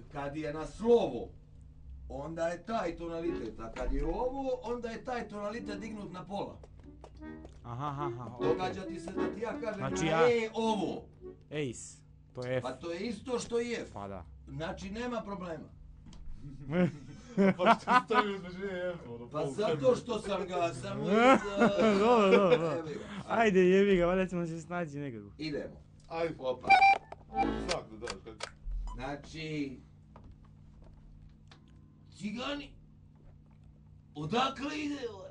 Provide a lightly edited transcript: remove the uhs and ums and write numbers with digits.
kad je na slovo, onda je taj tonalitet, a kad je ovo, onda je taj tonalitet dignut na pola. Aha, Događa ti se da ti ja kažem znači na E ovo. Ace, to je F. Pa to je isto što i F. Pa da. Znači nema problema. Pa što stoji uzmeđu E i F? Pa zato što sam ga samo Dobro. Ajde jebi ga, valjda ćemo se snaći nekako. Idemo. Ajde. Opa. Znak da daš, kaj? Znači... Cigani, odakle ide ovaj?